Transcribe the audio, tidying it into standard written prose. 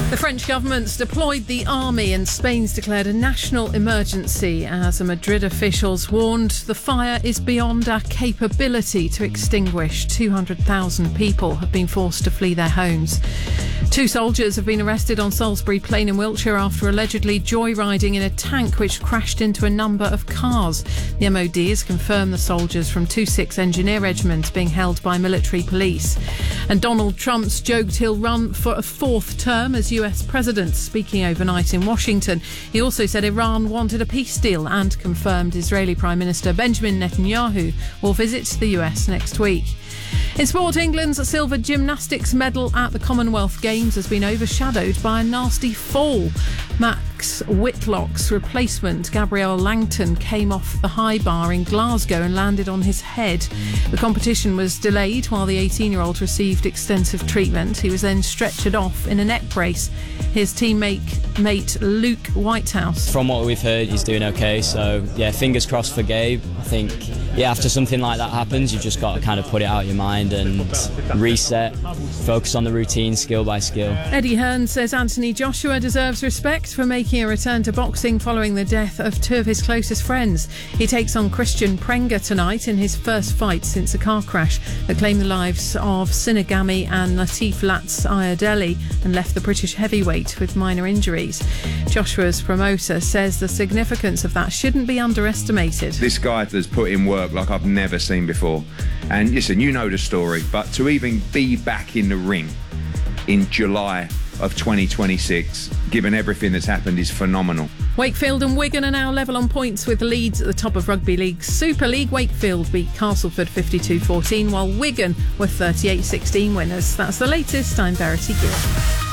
The French government's deployed the army and Spain's declared a national emergency as Madrid officials warned the fire is beyond our capability to extinguish. 200,000 people have been forced to flee their homes. 2 soldiers have been arrested on Salisbury Plain in Wiltshire after allegedly joyriding in a tank which crashed into a number of cars. The MOD has confirmed the soldiers from 26 Engineer Regiment being held by military police. And Donald Trump's joked he'll run for a 4th term as US President. Speaking overnight in Washington, he also said Iran wanted a peace deal and confirmed Israeli Prime Minister Benjamin Netanyahu will visit the US next week. In sport, England's silver gymnastics medal at the Commonwealth Games has been overshadowed by a nasty fall. Max Whitlock's replacement, Gabrielle Langton, came off the high bar in Glasgow and landed on his head. The competition was delayed while the 18-year-old received extensive treatment. He was then stretchered off in a neck brace. His teammate Luke Whitehouse. From what we've heard, he's doing okay. So, fingers crossed for Gabe. I think, after something like that happens, you've just got to kind of put it out of your mind and reset, focus on the routine, skill by skill. Eddie Hearn says Anthony Joshua deserves respect for making a return to boxing following the death of 2 of his closest friends. He takes on Christian Prenga tonight in his first fight since a car crash that claimed the lives of Sinagami and Latif Latz Ayadeli and left the British heavyweight with minor injuries. Joshua's promoter says the significance of that shouldn't be underestimated. This guy has put in work like I've never seen before. And listen, you know the story, but to even be back in the ring in July of 2026, given everything that's happened, is phenomenal. Wakefield and Wigan are now level on points with Leeds at the top of Rugby League Super League. Wakefield beat Castleford 52-14, while Wigan were 38-16 winners. That's the latest. I'm Verity Gill.